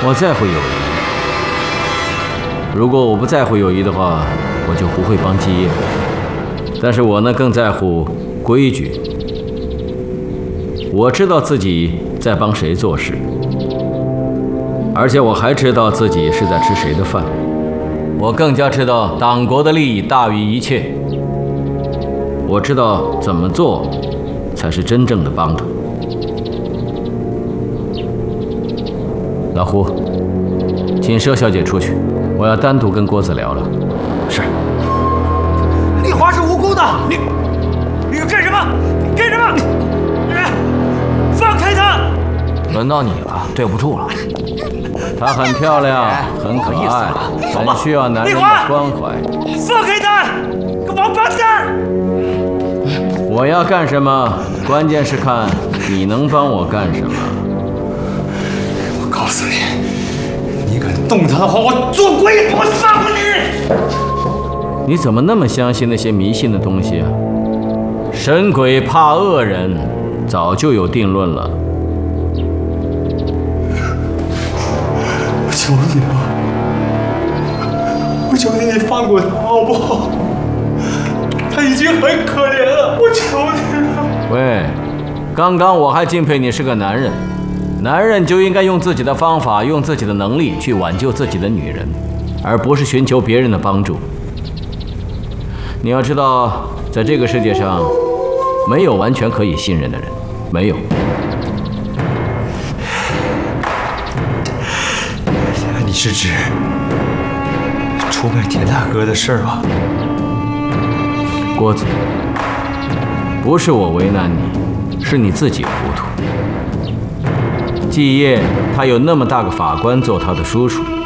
我在乎友谊。如果我不在乎友谊的话，我就不会帮基业。但是我呢，更在乎规矩。我知道自己在帮谁做事，而且我还知道自己是在吃谁的饭。我更加知道党国的利益大于一切。我知道怎么做才是真正的帮他。老胡，请佘小姐出去，我要单独跟郭子聊聊。 是。丽华是无辜的，你干什么？你干什么？放开她！ 轮到你了，对不住了。 她很漂亮，很可爱，很需要男人的关怀。 放开她！个王八蛋！ 我要干什么？关键是看你能帮我干什么。 我告诉你，你敢动她的话，我做鬼也不会放过你！ 你怎么那么相信那些迷信的东西啊？神鬼怕恶人，早就有定论了。 我求你了，我求你放过他好不好？他已经很可怜了，我求你了。 喂，刚刚我还敬佩你是个男人，男人就应该用自己的方法，用自己的能力去挽救自己的女人，而不是寻求别人的帮助。你要知道，在这个世界上，没有完全可以信任的人，没有。 你是指出卖田大哥的事儿吗？ 郭子，不是我为难你，是你自己糊涂。季业他有那么大个法官做他的叔叔，